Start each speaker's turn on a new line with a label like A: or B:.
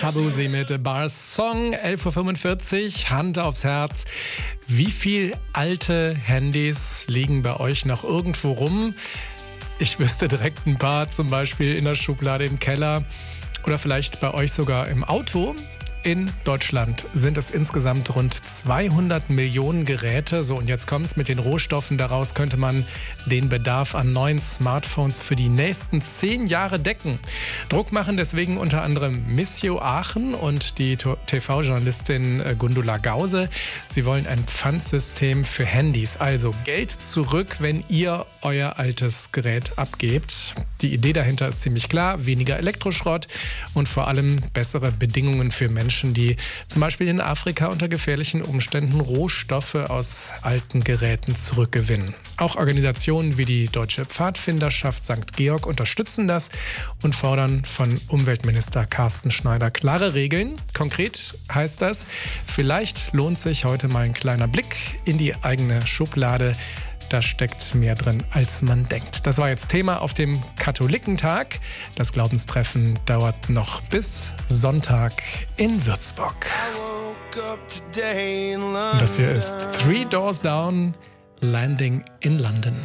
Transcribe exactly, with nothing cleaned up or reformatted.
A: Shabuzi mit Bars Song, elf Uhr fünfundvierzig, Hand aufs Herz. Wie viele alte Handys liegen bei euch noch irgendwo rum? Ich wüsste direkt ein paar, zum Beispiel in der Schublade im Keller oder vielleicht bei euch sogar im Auto. In Deutschland sind es insgesamt rund zweihundert Millionen Geräte. So, und jetzt kommt's mit den Rohstoffen. Daraus könnte man den Bedarf an neuen Smartphones für die nächsten zehn Jahre decken. Druck machen deswegen unter anderem Missio Aachen und die T V-Journalistin Gundula Gause. Sie wollen ein Pfandsystem für Handys, also Geld zurück, wenn ihr euer altes Gerät abgebt. Die Idee dahinter ist ziemlich klar: weniger Elektroschrott und vor allem bessere Bedingungen für Menschen, die zum Beispiel in Afrika unter gefährlichen Umständen Rohstoffe aus alten Geräten zurückgewinnen. Auch Organisationen wie die Deutsche Pfadfinderschaft Sankt Georg unterstützen das und fordern von Umweltminister Carsten Schneider klare Regeln. Konkret heißt das, vielleicht lohnt sich heute mal ein kleiner Blick in die eigene Schublade. Da steckt mehr drin, als man denkt. Das war jetzt Thema auf dem Katholikentag. Das Glaubenstreffen dauert noch bis Sonntag in Würzburg. Und das hier ist Three Doors Down, Landing in London.